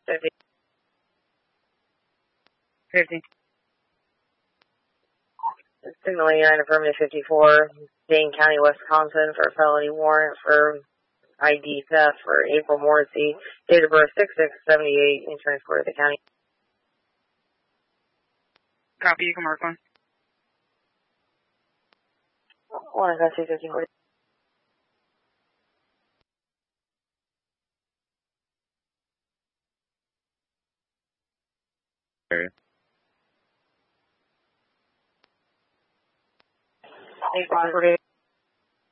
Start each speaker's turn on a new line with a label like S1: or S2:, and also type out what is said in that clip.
S1: 50.
S2: 50.
S1: Signaling 9 affirmative 54, Dane County, Wisconsin for a felony warrant for ID theft for April Morrissey, date of birth 6678, in transport of the county.
S2: Copy, you can mark one.
S1: 1 FSC 54.
S3: Area.
S1: 8 548.